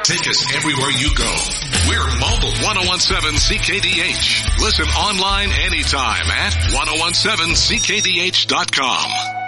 take us everywhere you go. We're Mobile 1017 CKDH. Listen online anytime at 1017CKDH.com.